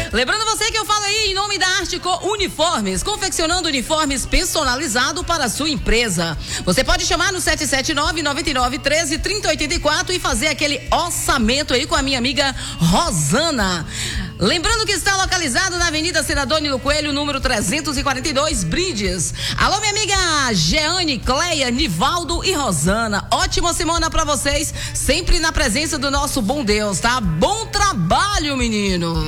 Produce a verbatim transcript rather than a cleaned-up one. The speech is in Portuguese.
Lembrando você que eu falo aí em nome da Artico Uniformes, confeccionando uniformes personalizado para a sua empresa. Você pode chamar no sete sete nove, nove nove um três, três zero oito quatro e fazer aquele orçamento aí com a minha amiga Rosana. Lembrando que está localizado na Avenida Senador Nilo Coelho, número trezentos e quarenta e dois, Brindes. Alô, minha amiga Jeane, Cleia, Nivaldo e Rosana. Ótima semana pra vocês, sempre na presença do nosso bom Deus, tá? Bom trabalho, menino.